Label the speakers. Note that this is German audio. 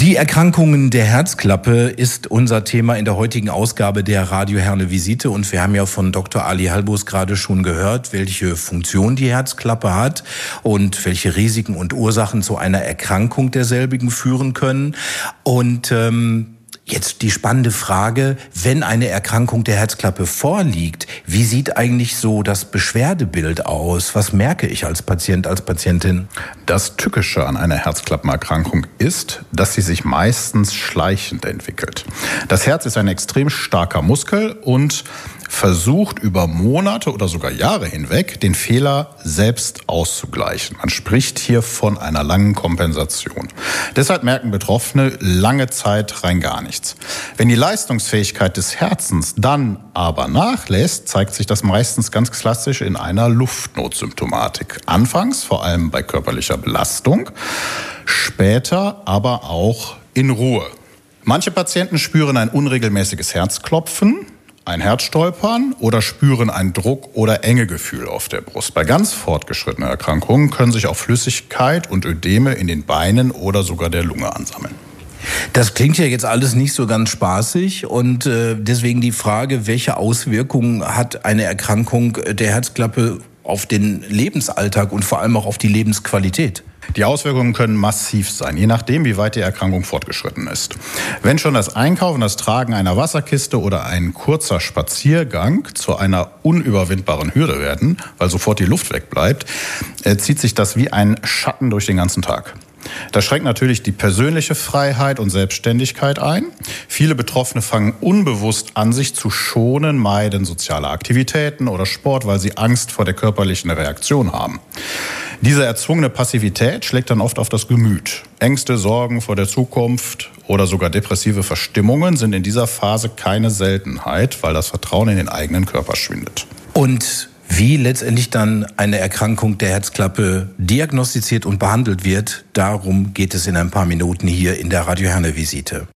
Speaker 1: Die Erkrankungen der Herzklappe ist unser Thema in der heutigen Ausgabe der Radio Herne Visite. Und wir haben ja von Dr. Ali Halbus gerade schon gehört, welche Funktion die Herzklappe hat und welche Risiken und Ursachen zu einer Erkrankung derselbigen führen können. Und jetzt die spannende Frage, wenn eine Erkrankung der Herzklappe vorliegt, wie sieht eigentlich so das Beschwerdebild aus? Was merke ich als Patient, als Patientin?
Speaker 2: Das Tückische an einer Herzklappenerkrankung ist, dass sie sich meistens schleichend entwickelt. Das Herz ist ein extrem starker Muskel und versucht über Monate oder sogar Jahre hinweg, den Fehler selbst auszugleichen. Man spricht hier von einer langen Kompensation. Deshalb merken Betroffene lange Zeit rein gar nichts. Wenn die Leistungsfähigkeit des Herzens dann aber nachlässt, zeigt sich das meistens ganz klassisch in einer Luftnotsymptomatik. Anfangs vor allem bei körperlicher Belastung, später aber auch in Ruhe. Manche Patienten spüren ein unregelmäßiges Herzklopfen, ein Herzstolpern oder spüren ein Druck- oder Engegefühl auf der Brust. Bei ganz fortgeschrittenen Erkrankungen können sich auch Flüssigkeit und Ödeme in den Beinen oder sogar der Lunge ansammeln.
Speaker 1: Das klingt ja jetzt alles nicht so ganz spaßig und deswegen die Frage, welche Auswirkungen hat eine Erkrankung der Herzklappe auf den Lebensalltag und vor allem auch auf die Lebensqualität?
Speaker 2: Die Auswirkungen können massiv sein, je nachdem, wie weit die Erkrankung fortgeschritten ist. Wenn schon das Einkaufen, das Tragen einer Wasserkiste oder ein kurzer Spaziergang zu einer unüberwindbaren Hürde werden, weil sofort die Luft wegbleibt, zieht sich das wie ein Schatten durch den ganzen Tag. Das schränkt natürlich die persönliche Freiheit und Selbstständigkeit ein. Viele Betroffene fangen unbewusst an, sich zu schonen, meiden soziale Aktivitäten oder Sport, weil sie Angst vor der körperlichen Reaktion haben. Diese erzwungene Passivität schlägt dann oft auf das Gemüt. Ängste, Sorgen vor der Zukunft oder sogar depressive Verstimmungen sind in dieser Phase keine Seltenheit, weil das Vertrauen in den eigenen Körper schwindet.
Speaker 1: Und wie letztendlich dann eine Erkrankung der Herzklappe diagnostiziert und behandelt wird, darum geht es in ein paar Minuten hier in der Radio Herne Visite.